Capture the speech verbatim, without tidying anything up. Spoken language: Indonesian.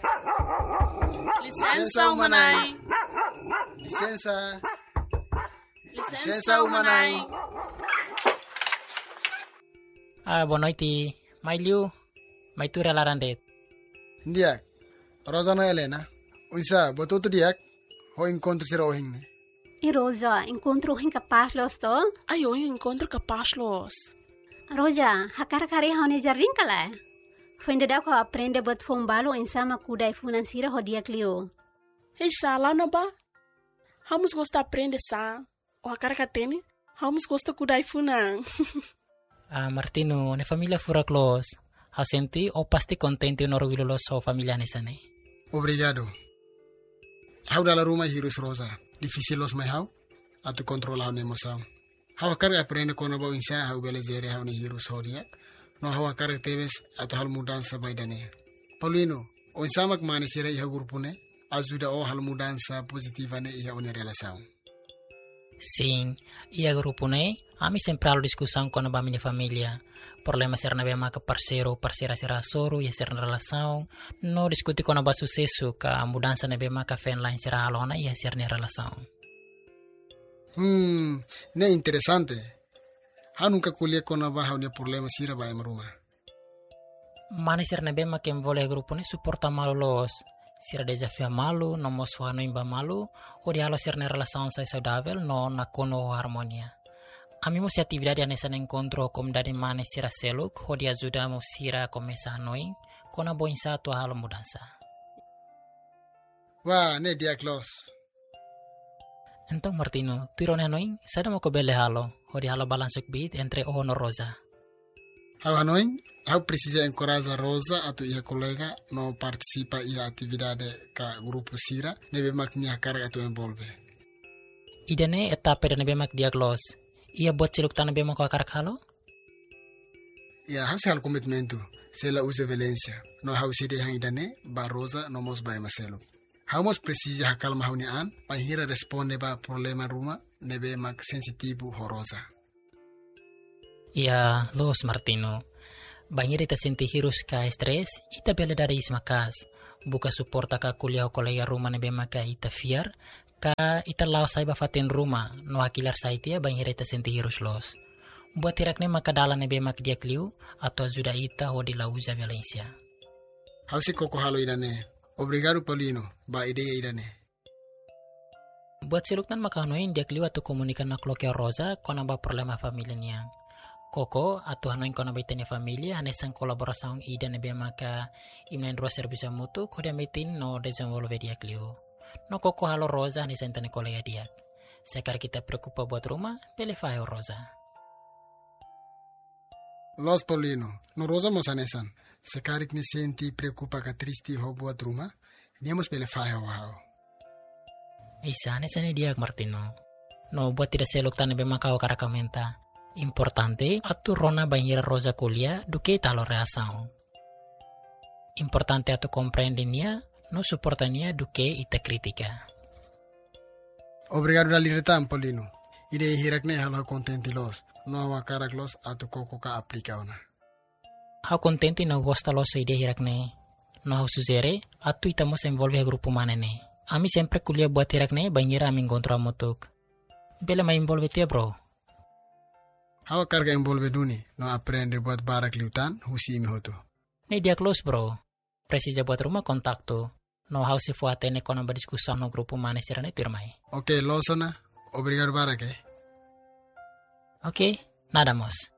Licença umanai. Licença. Licença umanai. Ah, boa noite. Mai liu, mai tu relarandet. Ndiak. Rosana Helena. Unsa, botou tu diak. Ho encontro ser ohing ne. E Rosa, encontro hin capaz los to? Ai, eu encontro capaz los. Rosa, hakar kari hone jarring kala. Fuende da ko aprende bot fombalo insama kudai financiera ho dia clio. Hei, lá na ba? Vamos gostar aprender sa. O a cara que tem, vamos gostar kudai funan. Ah, Martino, ne família fura close. Hau senti o pasti contente e orgulhoso família nessa ne. Obrigado. Hau dala rumah hirus Rosa. Difícil los mai hau. Atu controlar ne emoção. Hau akar aprende kono ba insa hau belezere hau ne hirus hodia. No hau akar tebes atu hal mudança baidane. Paulino, o insa mak mani sira iha grupo ne. Ajuda o hal mudança positiva ne iha une relação. Sim, ia grupo ne. Ami sempre halo discussão com a minha família. Problema ser na bema que parceiro, parceira será soro e ser na relação. No discutir com a sucesso que a mudança na bema que fen lá será alona e ser na relação. Hmm, ne interessante. Ha nunca colhe com a barra o problema sira vai maruma. Mana ser na bema que envolve grupo ne suporta malo los. Sira desafio malu, no moswa no imba malu, o dialo ser na relação sai saudável, no na kono harmonia. Amimo si atividade nessa encontro com dari mana sira seluk, ho dia ajuda mo sira começar noin, com a boa insato a halo mudança. Wah, ne dia close. Então Martino, tu irone noin, sada mo ko bele halo, ho dia halo balansuk bit entre o no Rosa. Hau hanoin, hau precisa encorajar Rosa atau ia colega no participa ia atividade ka grupo sira, nebe mak nia carga tu envolve. Idane etapa de nebe mak dia close. Ia buat ciluk tanah bema ko akar halo? Ya, hau hal komitmentu. Sela use Valencia. No hau sede hang idane, ba Rosa no mos ba maselu. Hau mos precisa hakal mahuni an, panhira responde ba problema ruma, nebe mak sensitivo ho Rosa. Ia, los Martino. Banhir ita senti hirus ka stres, ita bela dari ismakas. Buka suporta ka kuliah kolega rumah nebe maka ita fiar, ka ita lao sai bafatin rumah, no akilar sai tia banhir ita senti hirus los. Buat tirak ne maka dala nebe mak dia kliu, atau ajuda ita ho di lauza Valencia. Hau si koko halo idane. Obrigado Paulino, ba ideia idane. Buat siluktan maka hanoin dia kliu atau komunikan nak loke Rosa, kona ba problema familia niang. Koko atau hanoin kona baitanya familia anesan kolaborasang ida nebe maka imnain Rosa servisa mutu kode metin no desenvolve dia kliu. No koko halo Rosa anesan tane kolega dia. Sekar kita preocupa buat rumah, pele fayo Rosa. Los Paulino, no Rosa mos anesan. Sekarik ni senti preocupa ka tristi ho buat rumah, niamos pele fayo hao. Isa anesan dia Martino. No buat tidak selok tane be maka o karakamenta. Importante atu rona banhira Rosa kuliah duke talo reação. Importante atu compreende nia, no suporta nia duke ita kritika. Obrigado da liretan Paulino. Ide hirakne halo contenti los. No awa karak los atu koko ka aplika ona. Hau contenti no gosta los ide hirakne. No hau suzere atu itamos envolve grupo manene. Ami sempre kuliah buat hirakne banhira ami encontro amutuk. Bela mai envolve tia bro. Hawa carga envolve duni, no aprende buat barak liutan, husi imi hotu. Ne dia close bro. Precisa buat rumah kontaktu. No hau si fuatene kona berdiskusa no grupo mane sirane turmai. Ok, losona. Obrigado barak eh. Ok, nada mos.